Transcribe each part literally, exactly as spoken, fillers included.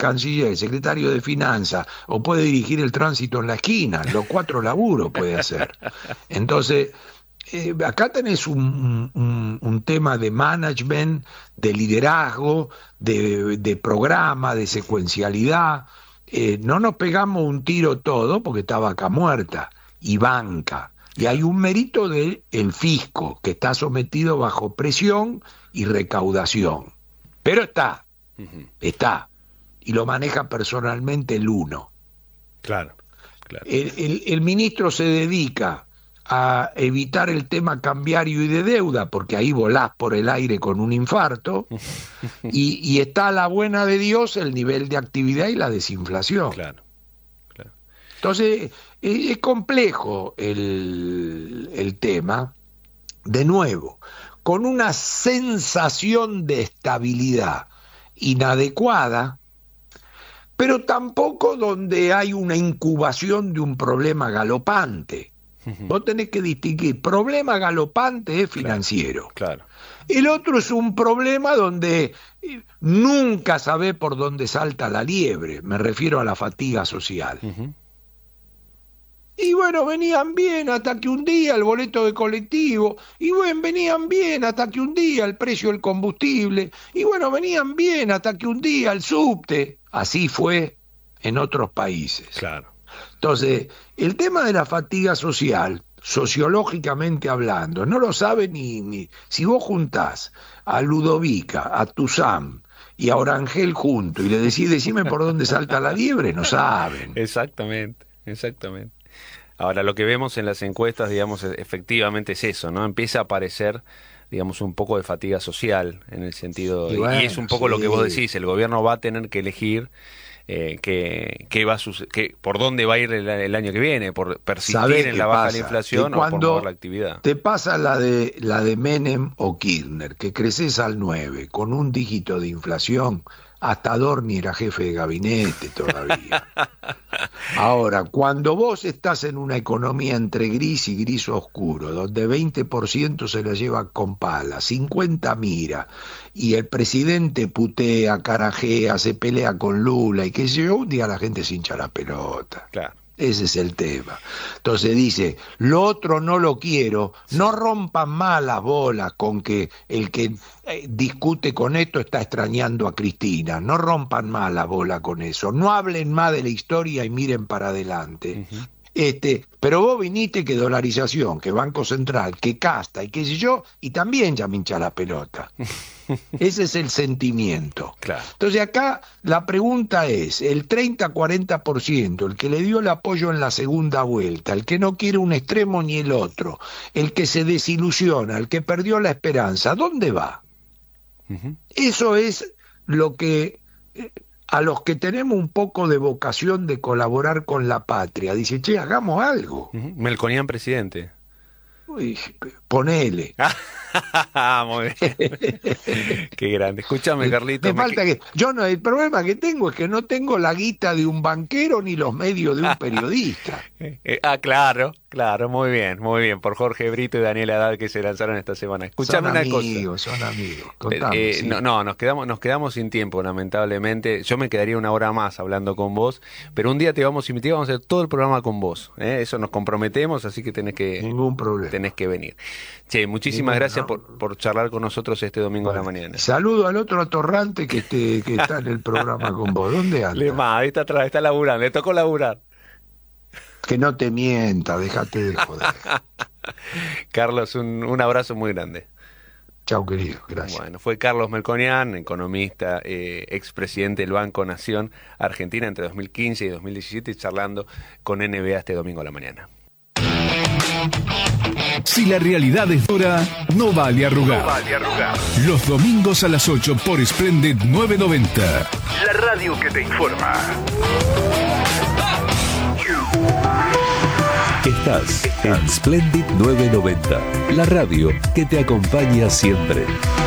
canciller, el secretario de finanzas, o puede dirigir el tránsito en la esquina, los cuatro laburos puede hacer. Entonces, eh, acá tenés un, un, un tema de management, de liderazgo, de, de programa, de secuencialidad. Eh, no nos pegamos un tiro todo porque está Vaca Muerta y banca. Y hay un mérito del fisco, que está sometido bajo presión y recaudación. Pero está, uh-huh. está. Y lo maneja personalmente el uno. Claro, claro. El, el, el ministro se dedica a evitar el tema cambiario y de deuda, porque ahí volás por el aire con un infarto, y, y está a la buena de Dios el nivel de actividad y la desinflación. Claro, claro. Entonces, es complejo el, el tema, de nuevo, con una sensación de estabilidad inadecuada, pero tampoco donde hay una incubación de un problema galopante. Uh-huh. Vos tenés que distinguir, problema galopante es financiero. Claro, claro. El otro es un problema donde nunca sabés por dónde salta la liebre, me refiero a la fatiga social. Uh-huh. Y bueno, venían bien hasta que un día el boleto de colectivo, y bueno, venían bien hasta que un día el precio del combustible, y bueno, venían bien hasta que un día el subte. Así fue en otros países. Claro. Entonces, el tema de la fatiga social, sociológicamente hablando, no lo sabe ni, ni... Si vos juntás a Ludovica, a Tuzán y a Orangel juntos y le decís, decime por dónde salta la liebre, no saben. Exactamente, exactamente. Ahora, lo que vemos en las encuestas, digamos, efectivamente es eso, ¿no? Empieza a aparecer, digamos, un poco de fatiga social, en el sentido... Y, bueno, y es un poco sí. Lo que vos decís, el gobierno va a tener que elegir eh, que, que va a suce- que, por dónde va a ir el, el año que viene, por persistir en la baja de la inflación o por mover la actividad. Te pasa la de, la de Menem o Kirchner, que creces al nueve, con un dígito de inflación... Hasta Dorni era jefe de gabinete todavía. Ahora, cuando vos estás en una economía entre gris y gris oscuro, donde veinte por ciento se la lleva con pala, cincuenta mira, y el presidente putea, carajea, se pelea con Lula, y que yo, un día la gente se hincha la pelota. Claro. Ese es el tema. Entonces dice, lo otro no lo quiero, no rompan más las bolas con que el que eh, discute con esto está extrañando a Cristina, no rompan más la bola con eso, no hablen más de la historia y miren para adelante. Uh-huh. Este, pero vos viniste que dolarización, que Banco Central, que casta y qué sé yo, y también ya me hincha la pelota. Ese es el sentimiento. Claro. Entonces acá la pregunta es, el treinta a cuarenta por ciento, el que le dio el apoyo en la segunda vuelta, el que no quiere un extremo ni el otro, el que se desilusiona, el que perdió la esperanza, ¿dónde va? Uh-huh. Eso es lo que... Eh, a los que tenemos un poco de vocación de colaborar con la patria, dice, che, hagamos algo. Uh-huh. Melconian presidente. Uy, ponele. Muy bien. Qué grande. Escúchame, Carlito. Me, me falta que... Yo no, el problema que tengo es que no tengo la guita de un banquero ni los medios de un periodista. eh, ah, claro, claro, muy bien, muy bien. Por Jorge Brito y Daniel Haddad que se lanzaron esta semana. Escuchame son una amigos, cosa. Son amigos, contame, eh, sí. No, no, nos quedamos, nos quedamos sin tiempo, lamentablemente. Yo me quedaría una hora más hablando con vos, pero un día te vamos a invitar, vamos a hacer todo el programa con vos. ¿eh? Eso nos comprometemos, así que tenés que, Ningún problema. tenés que venir. Che, muchísimas Ningún, gracias no. por, por charlar con nosotros este domingo bueno, a la mañana. Saludo al otro atorrante que, te, que está en el programa con vos. ¿Dónde anda? Le más, ahí está atrás, está laburando, le tocó laburar. Que no te mienta, déjate de joder. Carlos, un, un abrazo muy grande. Chau, querido, gracias. Bueno, fue Carlos Melconian, economista, eh, expresidente del Banco Nación Argentina entre dos mil quince y dos mil diecisiete, charlando con N B A este domingo a la mañana. Si la realidad es dura, no vale arrugar. No vale arrugar. Los domingos a las ocho por Splendid novecientos noventa. La radio que te informa. Estás en Splendid novecientos noventa, la radio que te acompaña siempre.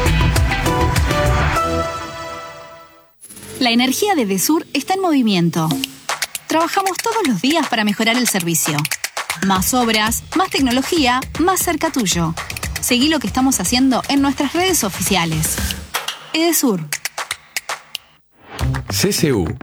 La energía de Edesur está en movimiento. Trabajamos todos los días para mejorar el servicio. Más obras, más tecnología, más cerca tuyo. Seguí lo que estamos haciendo en nuestras redes oficiales. Edesur. C C U